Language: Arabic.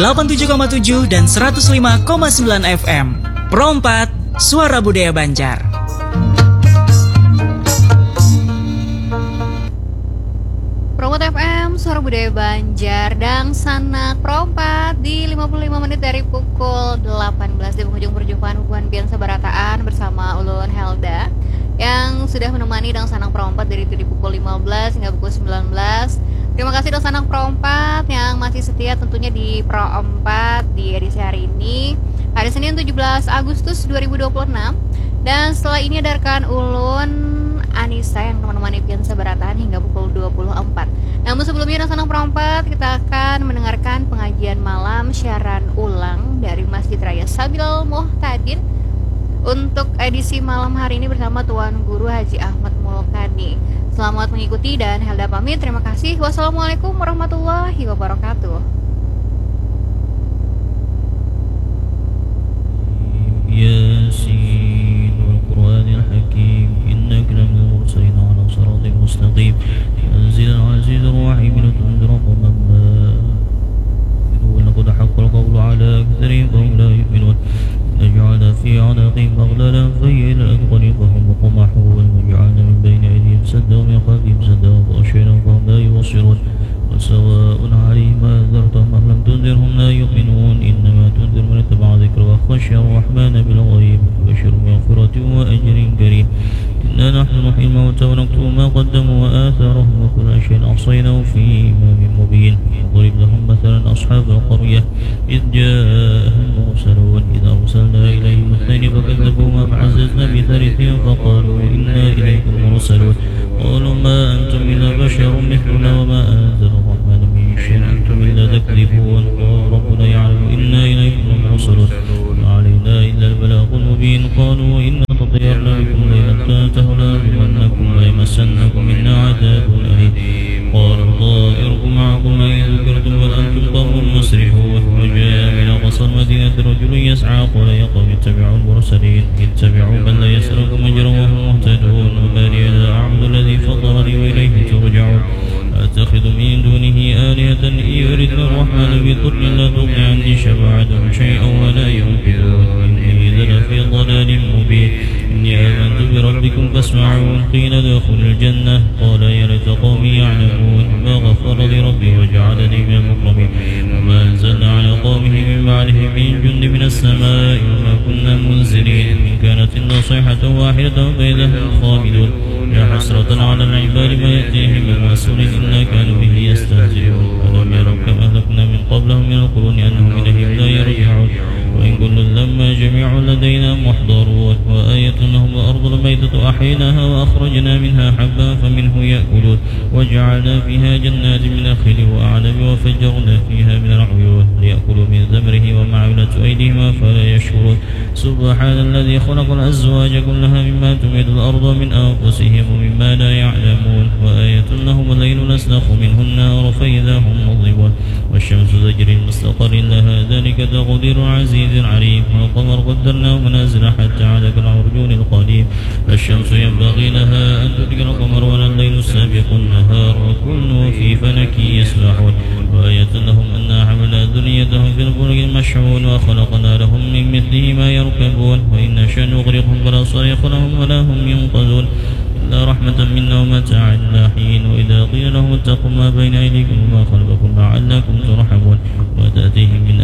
87,7 dan 105,9 FM. Pro 4, Suara Budaya Banjar. Pro 4 FM, Suara Budaya Banjar, dan Sanak Pro 4 di 55 menit dari pukul 18 di penghujung perjumpaan hubungan biasa barataan bersama Ulun Helda yang sudah menemani Dang Sanak Pro 4 dari pukul 15 hingga pukul 19. Terima kasih Dang Sanak Pro 4 yang masih setia tentunya di Pro 4 di edisi hari ini, hari Senin 17 Agustus 2026. Dan setelah ini ada rekan Ulun Anissa yang menemani biasa barataan hingga pukul 24. Namun sebelumnya Dang Sanak Pro 4 kita akan mendengarkan pengajian malam siaran ulang dari Masjid Raya Sabil Muhtadin untuk edisi malam hari ini bersama Tuan Guru Haji Ahmad Mulkani. Selamat mengikuti dan Helda pamit. Terima kasih. Wassalamualaikum warahmatullahi wabarakatuh. Yasin wal Qur'anil Hakim innaka laminal mursalin ala siratal mustaqim tanzilal azizir rahim litunzira qauman ma laqad haqqal qawlu ala aktharihim fahum la yu'minun نجعل في عناقهم أغلالا فهي إلى الأذقان فهم مقمحون وجعلنا من بين أيديهم سدا ومن خلفهم سدا وغشيناهم فهم لا يبصرون وسواء عليهم أنذرتهم أم لم تنذرهم لا يؤمنون إنما تنذر من اتبع ذكر وخشي الرحمن بالغيب وبشر مغفرة وأجر كريم إنا نحن نحيي الموتى ونكتب ما قدموا وآثارهم وكل شيء أحصيناه في إمام مبين وضرب لهم مثلا أصحاب القرية إذ جاءهم المرسلون إذا أرسلنا إليهم اثنين فكذبوهما فعززنا بثالث فقالوا إنا إليكم مرسلون قالوا ما أنتم إلا بشر مثلنا وما أنزل الرحمن من شيء أنتم إلا تكذبون قال ربنا يعلم إنا إليكم مرسلون ما علينا إلا البلاغ المبين قالوا إنا تطيرنا بكم لئن تنتهوا لنرجمنكم وليمسنكم منا عذاب أليم قالوا طائركم معكم إن ذكرتم بل أنتم قوم مسرفون وجاء من أقصى المدينة رجل يسعى قال يا قوم اتبعوا المرسلين اتبعوا من لا يسألكم أجرا وهم مهتدون وما لي لا أعبد الذي فطرني وإليه ترجعون أتخذ من دونه آلهة إن يردني الرحمن بضر لا تغني عني شفاعتهم شيئا ولا ينقذون إني إذا لفي ضلال مبين إني آمنت بربكم فاسمعون قيل ادخلوا الجنة قال يا ليت قومي يعلمون ما غفر لي ربي وجعلني من المكرمين وما أنزلنا على قومه من بعده من جند من السماء وما كنا منزلين إن كانت إلا صيحة واحدة فإذا هم خامدون يا حسرة على العباد ما يأتيهم من رسول إلا كانوا به يستهزئون ألم يروا كم أهلكنا من قبلهم من القرون أنهم إليهم لا يرجعون وإن كل لما جميع لدينا محضرون وآية لهم الأرض الميتة أحييناها وأخرجنا منها حبا فمنه يأكلون وجعلنا فيها جنات من نخيل وأعنب وفجرنا فيها من العيون ليأكلوا من ثمره وما عملت أيديهم فلا يشكرون سبحان الذي خلق الأزواج كلها مما تنبت الأرض من أنفسهم ومما لا يعلمون وآية لهم الليل نسلخ منه النار فإذا هم مظلمون والشمس تجري لمستقر لها ذلك تقدير عزيز عليم والقمر قدرناه منازل حتى عاد كالعرجون القديم الشمس ينبغي لها أن تدرك القمر ولا الليل سابق النهار وكل في فلك يسبحون وآية لهم أنا حملنا ذريتهم في الفلك المشحون وخلقنا لهم من مثله ما يركبون وإن نشأ نغرقهم فلا صريخ لهم ولا هم ينقذون إلا رحمة منا ومتاعا إلى حين وإذا قيل لهم اتقوا ما بين أيديكم وما خلفكم لعلكم ترحمون